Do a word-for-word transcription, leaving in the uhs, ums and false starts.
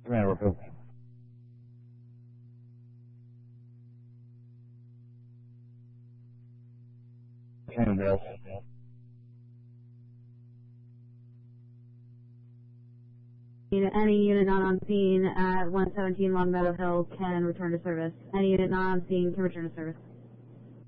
Commander Warfield. Cannondale. Any unit not on scene at one seventeen Long Meadow Hill can return to service. Any unit not on scene can return to service.